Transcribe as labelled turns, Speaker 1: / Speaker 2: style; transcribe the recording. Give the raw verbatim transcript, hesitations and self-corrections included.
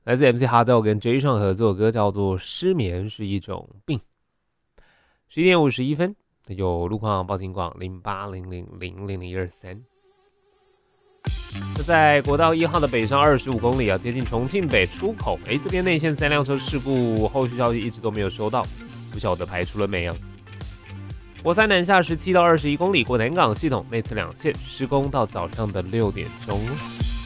Speaker 1: 来自 M C Hardell 跟 J 上合作的歌叫做《失眠是一种病》。十一点五十一分，有路况报警广零八零零零零零二三。在国道一号的北上二十五公里啊，接近重庆北出口，哎，这边内线三辆车事故，后续消息一直都没有收到，不晓得排除了没啊？国三南下十七到二十一公里过南港系统内侧两线施工到早上的六点钟。